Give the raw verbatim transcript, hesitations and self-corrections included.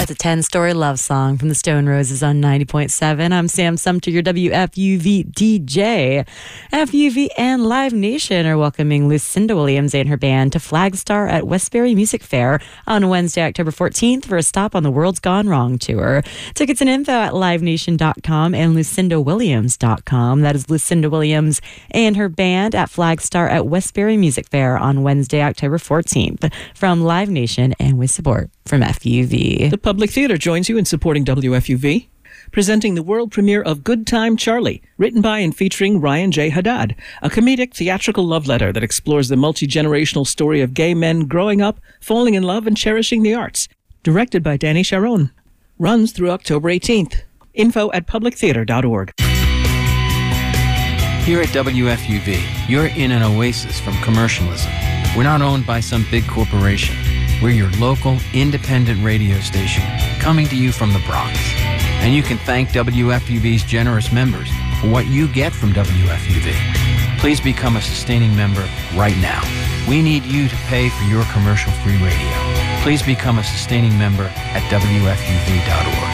That's a ten-story love song from the Stone Roses on ninety point seven. I'm Sam Sumter, your W F U V D J. F U V and Live Nation are welcoming Lucinda Williams and her band to Flagstar at Westbury Music Fair on Wednesday, October fourteenth for a stop on the World's Gone Wrong tour. Tickets and info at live nation dot com and lucinda williams dot com. That is Lucinda Williams and her band at Flagstar at Westbury Music Fair on Wednesday, October fourteenth from Live Nation and with support from F U V. The Public Theater joins you in supporting W F U V, presenting the world premiere of Good Time Charlie, written by and featuring Ryan J. Haddad, a comedic theatrical love letter that explores the multi-generational story of gay men growing up, falling in love, and cherishing the arts. Directed by Danny Sharon. Runs through October eighteenth. Info at public theater dot org. Here at W F U V, you're in an oasis from commercialism. We're not owned by some big corporation. We're your local, independent radio station, coming to you from the Bronx. And you can thank W F U V's generous members for what you get from W F U V. Please become a sustaining member right now. We need you to pay for your commercial-free radio. Please become a sustaining member at W F U V dot org.